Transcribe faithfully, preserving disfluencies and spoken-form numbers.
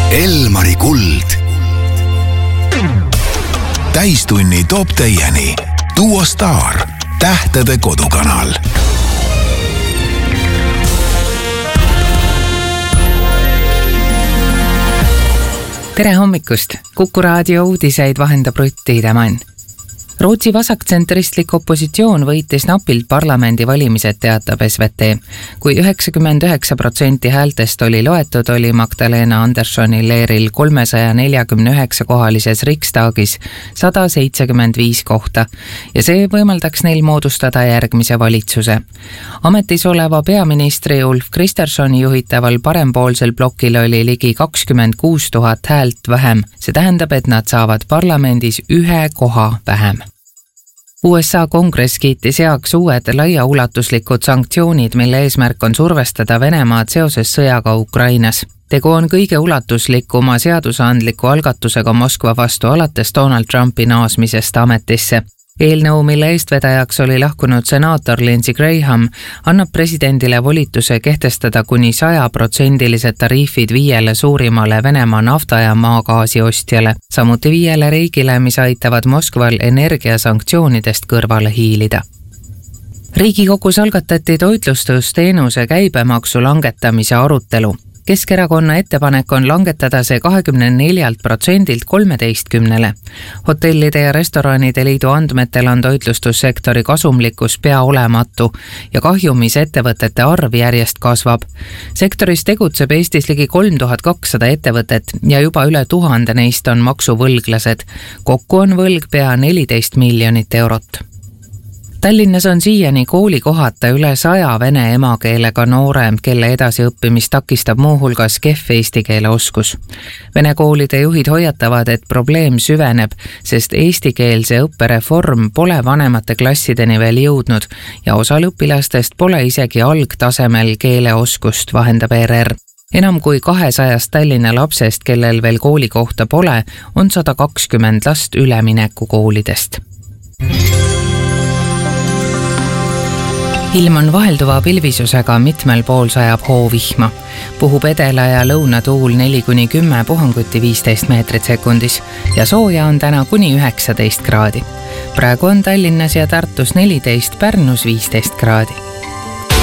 Elmari kuld. Täistunni toob teieni Duo Star, tähtede kodukanal. Tere hommikust! Kuku raadio uudiseid vahendab Rutt Tiidemann. Rootsi vasaktsentristlik opositsioon võitis napilt parlamendi valimised, teatab S V T. Kui üheksakümmend üheksa protsenti häältest oli loetud, oli Magdalena Anderssoni leeril kolmesaja neljakümne üheksa kohalises Riksdagis sada seitsekümmend viis kohta ja see võimaldaks neil moodustada järgmise valitsuse. Ametis oleva peaministri Ulf Kristerssoni juhitaval parempoolsel blokil oli ligi kakskümmend kuus tuhat häält vähem. See tähendab, et nad saavad parlamendis ühe koha vähem. U S A kongress kiitis heaks uued laiaulatuslikud sanktsioonid, mille eesmärk on survestada Venemaad seoses sõjaga Ukrainas. Tegu on kõige ulatuslikuma seadusandliku algatusega Moskva vastu alates Donald Trumpi naasmisest ametisse. Eelnõu, mille eestvedajaks oli lahkunud senaator Lindsey Graham, annab presidendile volituse kehtestada kuni sajaprotsendilised tariifid viiele suurimale Venemaa nafta ja maagaasi ostjale, samuti viiele riigile, mis aitavad Moskval energiasanktsioonidest kõrvale hiilida. Riigikogus algatati toitlustusteenuse käibemaksu langetamise arutelu. Keskerakonna ettepanek on langetada see kahekümne neljalt protsendilt kolmeteistkümnele. Hotellide ja restoranide liidu andmetel on toitlustussektori kasumlikkus pea olematu ja kahjumis ettevõtete arv järjest kasvab. Sektoris tegutseb Eestis ligi kolm tuhat kakssada ettevõtet ja juba üle tuhande neist on maksuvõlglased. Kokku on võlg pea neliteist miljonit eurot. Tallinnas on siiani koolikohata üle saja vene emakeelega noore, kelle edasiõppimist takistab muuhulgas kehv eesti keele oskus. Vene koolide juhid hoiatavad, et probleem süveneb, sest eestikeelse õppereform pole vanemate klassideni veel jõudnud ja osal õpilastest pole isegi algtasemel keeleoskust, vahendab R R. Enam kui kahesajast Tallinna lapsest, kellel veel koolikohta pole, on sada kakskümmend last ülemineku koolidest. Ilm on vahelduva pilvisusega, mitmel pool sajab hoovihma. Puhub edela ja lõunatuul neli kuni kümme, puhanguti viisteist meetrit sekundis ja sooja on täna kuni üheksateist kraadi. Praegu on Tallinnas ja Tartus neliteist, Pärnus viisteist kraadi.